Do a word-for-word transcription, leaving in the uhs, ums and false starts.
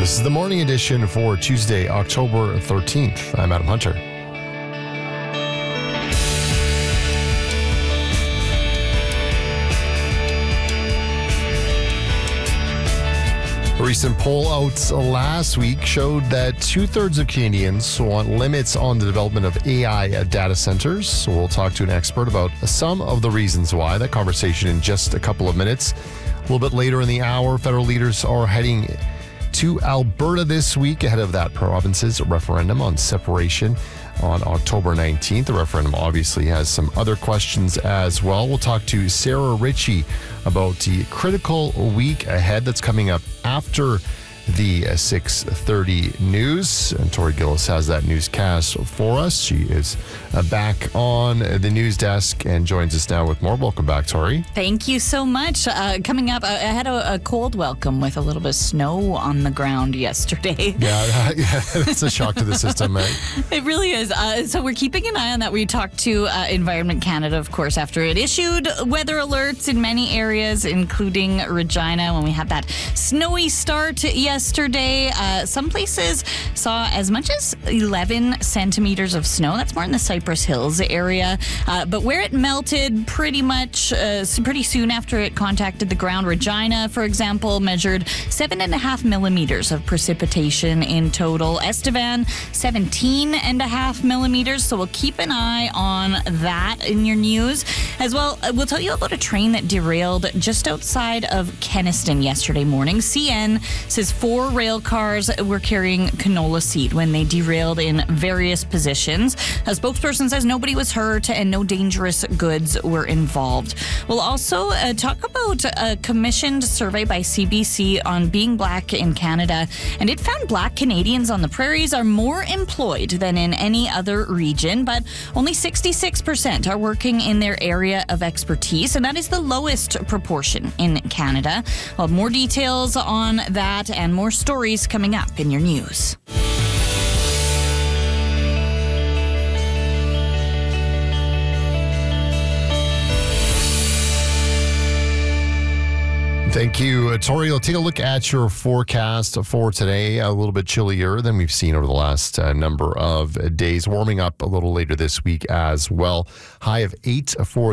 This is the morning edition for Tuesday, October thirteenth. I'm Adam Hunter. A recent poll out last week showed that two-thirds of Canadians want limits on the development of A I data centers. So we'll talk to an expert about some of the reasons why. That conversation in just a couple of minutes. A little bit later in the hour, federal leaders are heading to Alberta this week ahead of that province's referendum on separation on October nineteenth. The referendum obviously has some other questions as well. We'll talk to Sarah Ritchie about the critical week ahead that's coming up after the six thirty news. And Tori Gillis has that newscast for us. She is uh, back on the news desk and joins us now with more. Welcome back, Tori. Thank you so much. Uh, coming up, I, I had a, a cold welcome with a little bit of snow on the ground yesterday. Yeah, uh, yeah it's a shock to the system, right? It really is. Uh, so we're keeping an eye on that. We talked to uh, Environment Canada, of course, after it issued weather alerts in many areas, including Regina, when we had that snowy start yesterday. Uh, some places saw as much as eleven centimeters of snow. That's more in the Cypress Hills area. Uh, but where it melted pretty much uh, pretty soon after it contacted the ground, Regina, for example, measured seven and a half millimeters of precipitation in total. Estevan, seventeen and a half millimeters. So we'll keep an eye on that in your news. As well, we'll tell you about a train that derailed just outside of Kenaston yesterday morning. C N says four rail cars were carrying canola seed when they derailed in various positions. A spokesperson says nobody was hurt and no dangerous goods were involved. We'll also uh, talk about a commissioned survey by C B C on being black in Canada, and it found black Canadians on the prairies are more employed than in any other region, but only sixty-six percent are working in their area of expertise, and that is the lowest proportion in Canada. We'll have more details on that and more stories coming up in your news. Thank you, Tori. We'll take a look at your forecast for today. A little bit chillier than we've seen over the last uh, number of days. Warming up a little later this week as well. High of eight for